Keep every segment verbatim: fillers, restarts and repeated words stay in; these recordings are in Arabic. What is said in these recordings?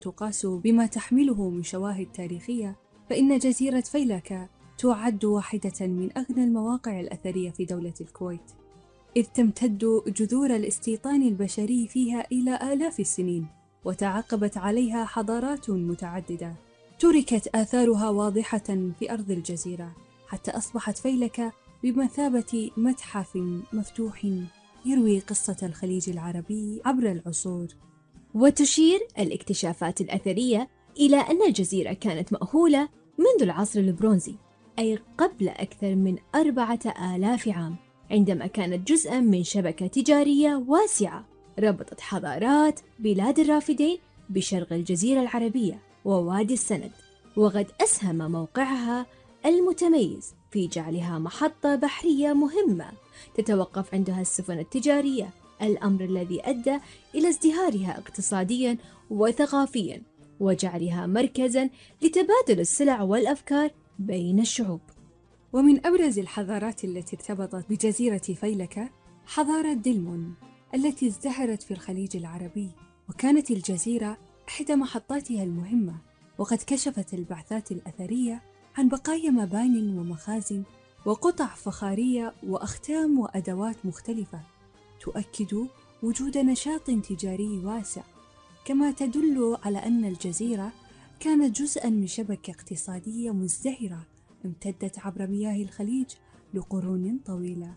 تقاس بما تحمله من شواهد تاريخية، فإن جزيرة فيلكا تعد واحدة من أغنى المواقع الأثرية في دولة الكويت، إذ تمتد جذور الاستيطان البشري فيها إلى آلاف السنين، وتعاقبت عليها حضارات متعددة تركت آثارها واضحة في أرض الجزيرة، حتى أصبحت فيلكا بمثابة متحف مفتوح يروي قصة الخليج العربي عبر العصور. وتشير الاكتشافات الأثرية إلى أن الجزيرة كانت مأهولة منذ العصر البرونزي، أي قبل أكثر من أربعة آلاف عام، عندما كانت جزءاً من شبكة تجارية واسعة ربطت حضارات بلاد الرافدين بشرق الجزيرة العربية ووادي السند. وقد أسهم موقعها المتميز في جعلها محطة بحرية مهمة تتوقف عندها السفن التجارية، الأمر الذي أدى إلى ازدهارها اقتصادياً وثقافياً وجعلها مركزاً لتبادل السلع والأفكار بين الشعوب. ومن أبرز الحضارات التي ارتبطت بجزيرة فيلكا حضارة دلمون التي ازدهرت في الخليج العربي، وكانت الجزيرة إحدى محطاتها المهمة، وقد كشفت البعثات الأثرية عن بقايا مبان ومخازن وقطع فخارية وأختام وأدوات مختلفة تؤكد وجود نشاط تجاري واسع، كما تدل على أن الجزيرة كانت جزءاً من شبكة اقتصادية مزدهرة امتدت عبر مياه الخليج لقرون طويلة.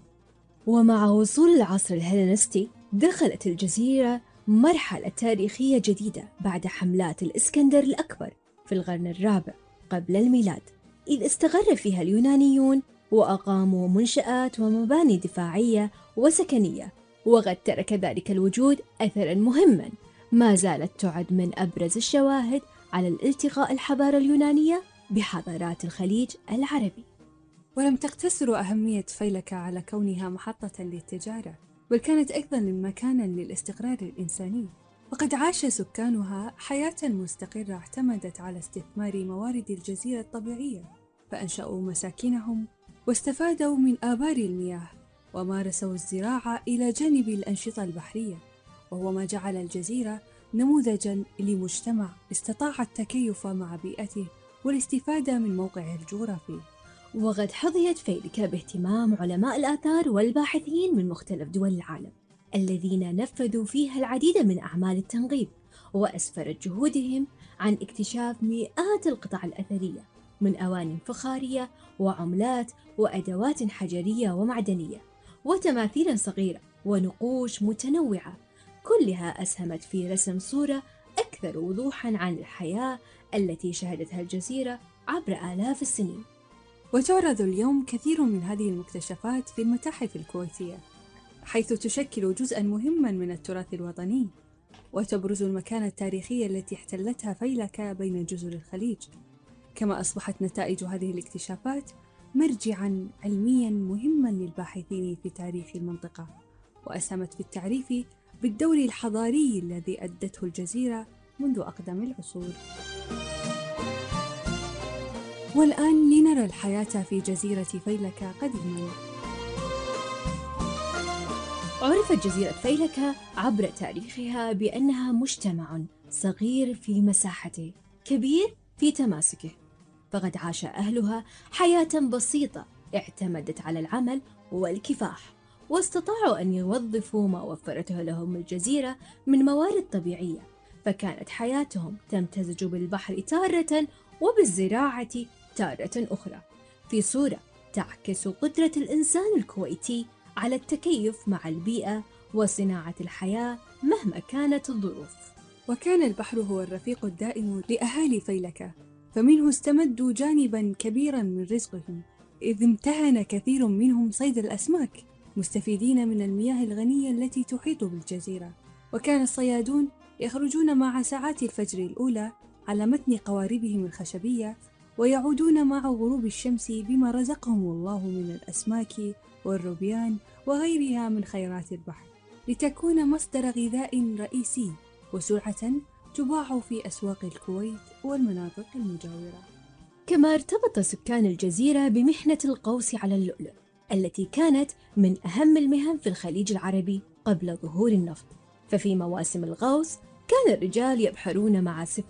ومع وصول العصر الهلينستي دخلت الجزيرة مرحلة تاريخية جديدة بعد حملات الإسكندر الأكبر في القرن الرابع قبل الميلاد، إذ استقر فيها اليونانيون وأقاموا منشآت ومباني دفاعية وسكنية، وقد ترك ذلك الوجود أثراً مهماً ما زالت تعد من أبرز الشواهد على الالتقاء الحضارة اليونانية بحضارات الخليج العربي. ولم تقتصر أهمية فيلكا على كونها محطة للتجارة، بل كانت أيضاً مكاناً للاستقرار الإنساني، وقد عاش سكانها حياة مستقرة اعتمدت على استثمار موارد الجزيرة الطبيعية، فأنشأوا مساكنهم واستفادوا من آبار المياه ومارسوا الزراعة إلى جانب الأنشطة البحرية، وهو ما جعل الجزيرة نموذجاً لمجتمع استطاع التكيف مع بيئته والاستفادة من موقعه الجغرافي. وقد حظيت فيلكا باهتمام علماء الآثار والباحثين من مختلف دول العالم، الذين نفذوا فيها العديد من أعمال التنقيب، وأسفرت جهودهم عن اكتشاف مئات القطع الأثرية من أواني فخارية وعملات وأدوات حجرية ومعدنية وتماثيل صغيرة ونقوش متنوعة، كلها أسهمت في رسم صورة أكثر وضوحاً عن الحياة التي شهدتها الجزيرة عبر آلاف السنين. وتعرض اليوم كثير من هذه المكتشفات في المتاحف الكويتية، حيث تشكل جزءاً مهماً من التراث الوطني، وتبرز المكانة التاريخية التي احتلتها فيلكا بين جزر الخليج، كما أصبحت نتائج هذه الاكتشافات مرجعاً علمياً مهماً للباحثين في تاريخ المنطقة، وأسهمت في التعريف بالدور الحضاري الذي أدته الجزيرة منذ أقدم العصور. والآن لنرى الحياة في جزيرة فيلكا قديماً. عرفت جزيرة فيلكا عبر تاريخها بأنها مجتمع صغير في مساحته، كبير في تماسكه، فقد عاش أهلها حياة بسيطة اعتمدت على العمل والكفاح، واستطاعوا أن يوظفوا ما وفرته لهم الجزيرة من موارد طبيعية، فكانت حياتهم تمتزج بالبحر تارة وبالزراعة تارة أخرى، في صورة تعكس قدرة الإنسان الكويتي على التكيف مع البيئة وصناعة الحياة مهما كانت الظروف. وكان البحر هو الرفيق الدائم لأهالي فيلكا، فمنه استمدوا جانباً كبيراً من رزقهم، إذ امتهن كثير منهم صيد الأسماك مستفيدين من المياه الغنية التي تحيط بالجزيرة، وكان الصيادون يخرجون مع ساعات الفجر الأولى على متن قواربهم الخشبية، ويعودون مع غروب الشمس بما رزقهم الله من الأسماك والروبيان وغيرها من خيرات البحر، لتكون مصدر غذاء رئيسي وسلعة تباع في أسواق الكويت والمناطق المجاورة. كما ارتبط سكان الجزيرة بمحنة القوس على اللؤلؤ التي كانت من أهم المهن في الخليج العربي قبل ظهور النفط، ففي مواسم الغوص كان الرجال يبحرون مع سفن